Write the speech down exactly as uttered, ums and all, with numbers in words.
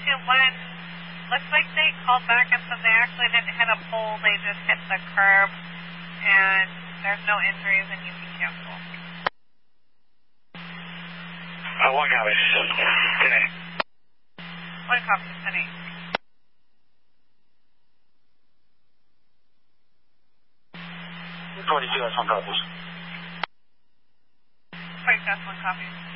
two one, looks like they called back and said they actually didn't hit a pole, they just hit the curb, and there's no injuries and you can cancel. Uh, one copy. ten eight. One copy, ten eight. twenty-two, that's one copy. Sorry, that's one copy.